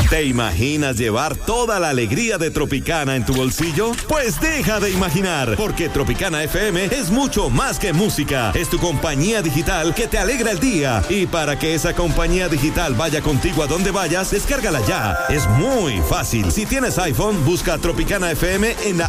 ¿Te imaginas llevar toda la alegría de Tropicana en tu bolsillo? Pues deja de imaginar, porque Tropicana FM es mucho más que música. Es tu compañía digital que te alegra el día. Y para que esa compañía digital vaya contigo a donde vayas, descárgala ya. Es muy fácil. Si tienes iPhone, busca Tropicana FM en la